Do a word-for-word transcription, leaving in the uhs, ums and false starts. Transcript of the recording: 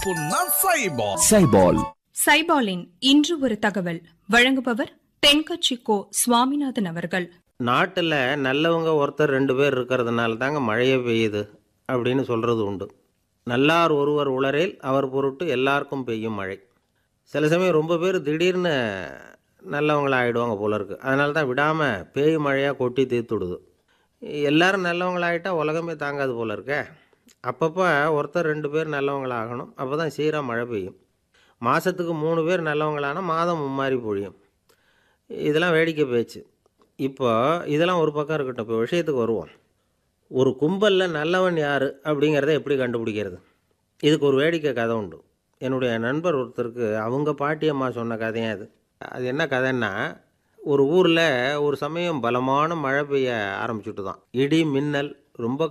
புண்ணா சைபால். சைபால். சைபாலின் இன்று ஒரு தகவல் வழங்குபவர் தென்கட்சி கோ சுவாமிநாதன் அவர்கள். நாட்டில் நல்லவங்க ஒருத்தர் ரெண்டு பேர் இருக்கிறதுனால தாங்க மழையே பெய்யுது அப்படின்னு சொல்கிறது உண்டு. நல்லார் ஒருவர் உளரேல் அவர் பொருட்டு எல்லாருக்கும் பெய்யும் மழை. சில சமயம் ரொம்ப பேர் திடீர்னு நல்லவங்களா ஆகிடுவாங்க போல இருக்குது. அதனால தான் விடாமல் பேய் மழையாக கொட்டி தீர்த்துடுது. எல்லாரும் நல்லவங்களாகிட்டால் உலகமே தாங்காது போல இருக்க. அப்பப்போ ஒருத்தர் ரெண்டு பேர் நல்லவங்களாகணும். அப்போ தான் சீராக மழை பெய்யும். மாதத்துக்கு மூணு பேர் நல்லவங்களானா மாதம் மும்மாரி பொழியும். இதெல்லாம் வேடிக்கை பேச்சு. இப்போ இதெல்லாம் ஒரு பக்கம் இருக்கட்டும். இப்போ விஷயத்துக்கு வருவோம். ஒரு கும்பலில் நல்லவன் யார் அப்படிங்கிறத எப்படி கண்டுபிடிக்கிறது? இதுக்கு ஒரு வேடிக்கை கதை உண்டு. என்னுடைய நண்பர் ஒருத்தருக்கு அவங்க பாட்டியம்மா சொன்ன கதையும் அது. அது என்ன கதைன்னா, ஒரு ஊரில் ஒரு சமயம் பலமான மழை பெய்ய ஆரம்பிச்சுட்டு தான். இடி மின்னல் ரொம்ப